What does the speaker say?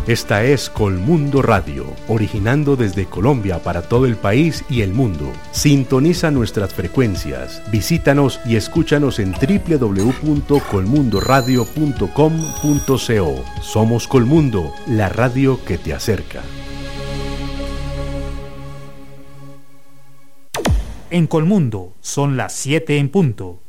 Esta es Colmundo Radio, originando desde Colombia para todo el país y el mundo. Sintoniza nuestras frecuencias, visítanos y escúchanos en www.colmundoradio.com.co. Somos Colmundo, la radio que te acerca. En Colmundo son las 7 en punto.